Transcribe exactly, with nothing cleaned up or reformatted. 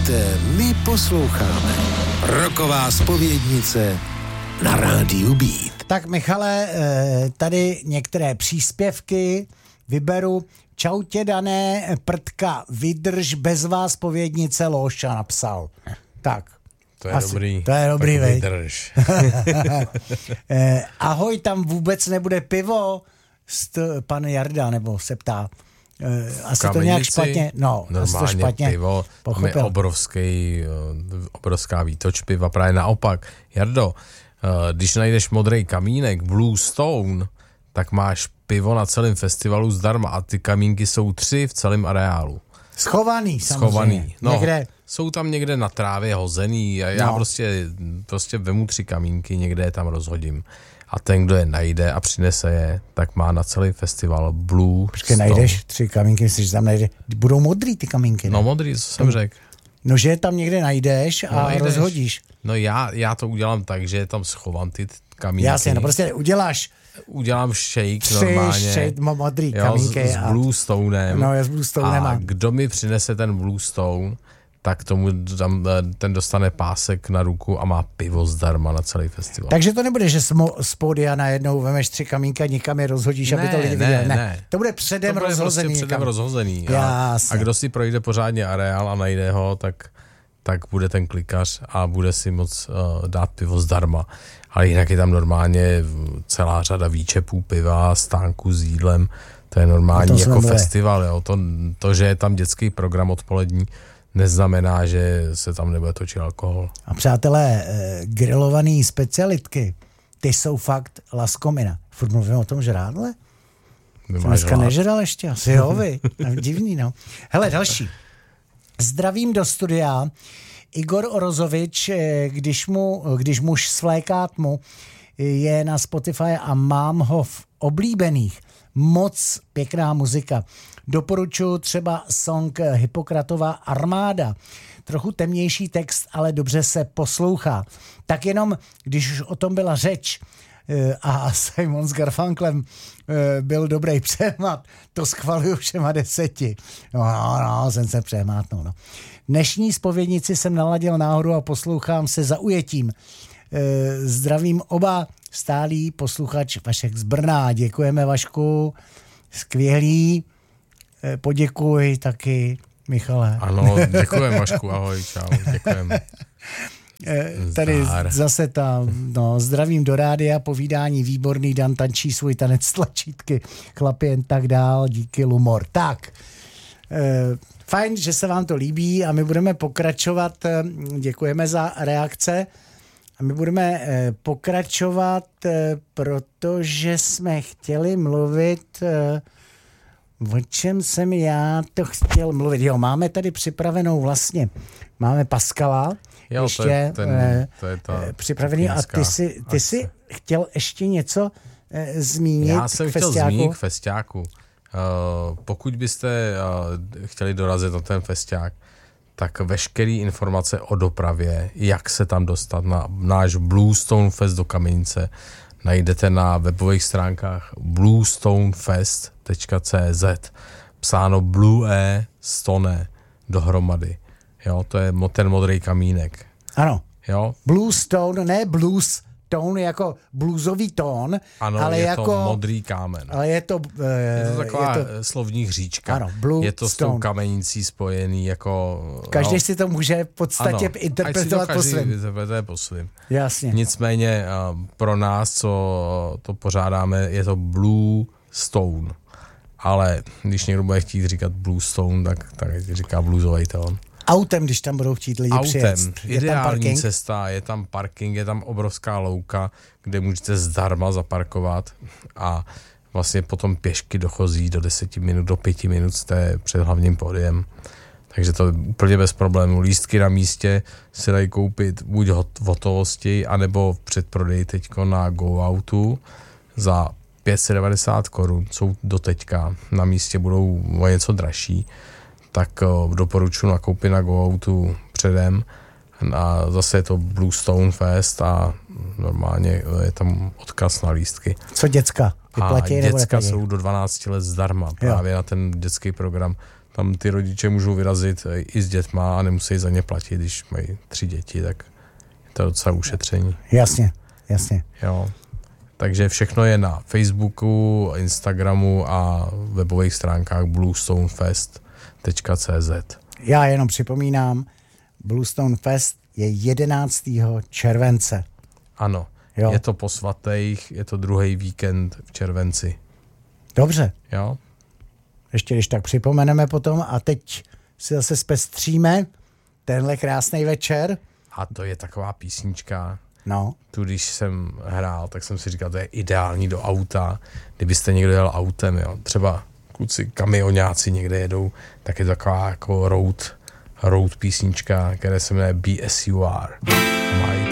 hrajete, my posloucháme. Rocková zpovědnice na rádiu Beat. Tak Michale, tady některé příspěvky vyberu. Čau tě, Dané, prdka, vydrž, bez vás zpovědnice Lóša napsal. Tak. To je asi, dobrý. To je dobrý, tak vej. Vydrž. Ahoj, tam vůbec nebude pivo? St- pan Jarda, nebo se ptá. Asi Kamenici, to nějak špatně, no, asi to normálně špatně pivo, tam je obrovský, obrovská výtoč piva, právě naopak. Jardo, když najdeš modrý kamínek, Blue Stone, tak máš pivo na celém festivalu zdarma a ty kamínky jsou tři v celém areálu. Schovaný, samozřejmě. Schovaný. No, někde. Jsou tam někde na trávě hozený a já no. prostě, prostě vemu tři kamínky, někde je tam rozhodím. A ten, kdo je najde a přinese je, tak má na celý festival Blue Počkej, Stone. najdeš tři kamínky, myslíš, že tam najde. Budou modrý ty kamínky, ne? No modrý, co jsem řekl. No, že je tam někde najdeš a no, najdeš. rozhodíš. No já, já to udělám tak, že tam schovám ty kamínky. Jasně, no prostě uděláš udělám shake tři normálně. Shake, modrý jo, kamínky. S, s Blue Stonem. No, je s Blue Stonem. A A kdo mi přinese ten Blue Stone, tak tomu tam, ten dostane pásek na ruku a má pivo zdarma na celý festival. Takže to nebude, že z pódia najednou vemeš tři kamínky a někam je rozhodíš, ne, aby to lidi ne, viděli. Ne, ne. to bude předem to bude rozhozený. Prostě předem rozhozený. A, a kdo si projde pořádně areál a najde ho, tak, tak bude ten klikař a bude si moc uh, dát pivo zdarma. Ale jinak je tam normálně celá řada výčepů piva, stánků s jídlem. To je normální jako festival. Jo. To, to, že je tam dětský program odpolední, neznamená, že se tam nebude točit alkohol. A přátelé, grilovaný specialitky, ty jsou fakt laskomina. Furt mluvím o tom žrádle? Jsem dneska nežral ještě, asi jo, vy. Divný, no. Hele, další. Zdravím do studia. Igor Orozovič, když, mu, když muž svléká tmu, je na Spotify a mám ho v oblíbených. Moc pěkná muzika. Doporučuji třeba song Hippokratova Armáda. Trochu temnější text, ale dobře se poslouchá. Tak jenom, když už o tom byla řeč a Simon s Garfunklem byl dobrý přehmat, to schvaluju všema deseti. No, no, no, jsem se přehmátnul. No. Dnešní zpovědnici jsem naladil náhodou a poslouchám se zaujetím. Zdravím oba, stálý posluchač Vašek z Brna. Děkujeme, Vašku. Skvělý. Poděkuj taky, Michale. Ano, děkujeme, Vašku. Ahoj, čau. Děkujeme. Tady zase tam, no, zdravím do rádia, povídání výborný, Dan tančí svůj tanec tlačítky, chlapi jen tak dál, díky Lumor. Tak, fajn, že se vám to líbí a my budeme pokračovat, děkujeme za reakce, a my budeme pokračovat, protože jsme chtěli mluvit, o čem jsem já to chtěl mluvit. Jo, máme tady připravenou vlastně, máme Paskala, jo, ještě to je, ten, to je ta připravený a ty jsi, ty jsi chtěl ještě něco eh, zmínit Já jsem k chtěl festiáku? zmínit k festiáku. Uh, pokud byste uh, chtěli dorazit na ten festiák, tak veškeré informace o dopravě, jak se tam dostat na náš Blue Stone Fest do Kamenice, najdete na webových stránkách bluestonefest tečka cé zet. Psáno Blue E Stone dohromady. Jo, to je ten modrý kamínek. Ano. Jo? Blue Stone, ne blues tone jako bluesový tón, ano, ale je jako to modrý kámen. Ale je to, e, je to taková je to, slovní hříčka. Ano, Blue je to Stone. s tou kamenicí spojený jako... Každý no, si to může v podstatě ano, interpretovat po svým. interpretuje po svým. Jasně. Nicméně pro nás, co to pořádáme, je to Blue Stone. Ale když někdo bude chtít říkat Blue Stone, tak, tak říká bluesový tón. Autem, když tam budou chtít lidi Autem, přijet. Je ideální tam cesta, je tam parking, je tam obrovská louka, kde můžete zdarma zaparkovat a vlastně potom pěšky dochozí do deseti minut, do pěti minut jste před hlavním pódiem. Takže to je úplně bez problémů. Lístky na místě se dají koupit buď v hotovosti, anebo v předprodeji teďko na GoOutu za pět set devadesát korun. Jsou do teďka. Na místě budou o něco dražší. Tak uh, doporučuji nakoupit na GoOutu předem. A zase je to Blue Stone Fest a normálně je tam odkaz na lístky. Co děcka? A děcka jsou do dvanácti let zdarma. Právě jo. Na ten dětský program. tam ty rodiče můžou vyrazit i s dětma a nemusí za ně platit, když mají tři děti, tak je to docela ušetření. Jasně, jasně. Jo. Takže všechno je na Facebooku, Instagramu a webových stránkách bluestonefest tečka cé zet. Já jenom připomínám, Bluestone Fest je jedenáctého července. Ano, jo. Je to po svatých, je to druhý víkend v červenci. Dobře. Jo. Ještě když tak připomeneme potom a teď si zase zpestříme tenhle krásný večer. A to je taková písnička. No. Tu, když jsem hrál, tak jsem si říkal, to je ideální do auta. Kdybyste někdo jel autem, jo. Třeba kluci kamionáci někde jedou, tak je taková jako road, road písnička, která se jmenuje B S U R. Mají